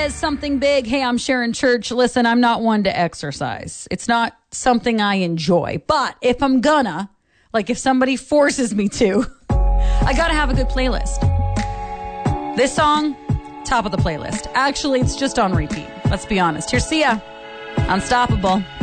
says something big. Hey, I'm Sharon Church. Listen, I'm not one to exercise. It's not something I enjoy. But if I'm gonna, like if somebody forces me to, I gotta have a good playlist. This song, top of the playlist. Actually, it's just on repeat. Let's be honest. Here's Sia. Unstoppable.